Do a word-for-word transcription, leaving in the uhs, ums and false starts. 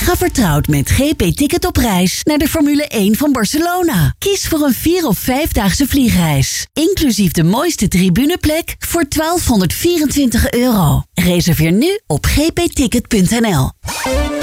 Ga vertrouwd met G P Ticket op reis naar de Formule één van Barcelona. Kies voor een vier- of vijfdaagse vliegreis. Inclusief de mooiste tribuneplek voor twaalfhonderdvierentwintig euro. Reserveer nu op g p ticket punt n l.